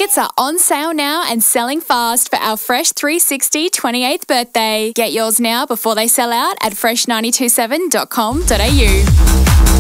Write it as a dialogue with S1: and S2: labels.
S1: Tickets are on sale now and selling fast for our Fresh 360 28th birthday. Get yours now before they sell out at fresh927.com.au.